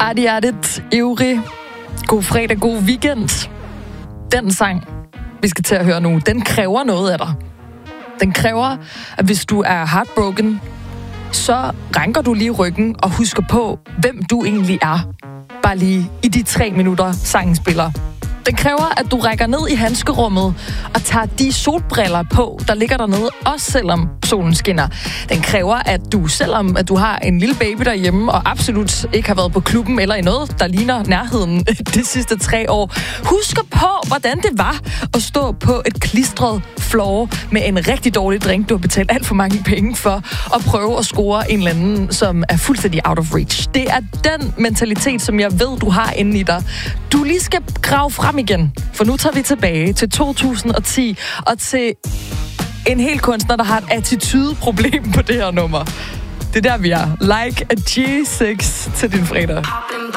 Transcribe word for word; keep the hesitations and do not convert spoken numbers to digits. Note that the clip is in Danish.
Adi Adit, Evry. God fredag, god weekend. Den sang, vi skal til at høre nu, den kræver noget af dig. Den kræver, at hvis du er heartbroken, så ranker du lige ryggen og husker på, hvem du egentlig er. Bare lige i de tre minutter, sangen spiller. Den kræver, at du rækker ned i handskerummet og tager de solbriller på, der ligger dernede, også selvom solen skinner. Den kræver, at du, selvom at du har en lille baby derhjemme og absolut ikke har været på klubben eller i noget, der ligner nærheden de sidste tre år, husker på, hvordan det var at stå på et klistret floor med en rigtig dårlig drink, du har betalt alt for mange penge for, og prøve at score en eller anden, som er fuldstændig out of reach. Det er den mentalitet, som jeg ved, du har inde i dig. Du lige skal grave frem igen, for nu tager vi tilbage til to tusind og ti og til en hel kunstner, der har et attitude-problem på det her nummer. Det er der, vi er. Like a G seks til din fredag.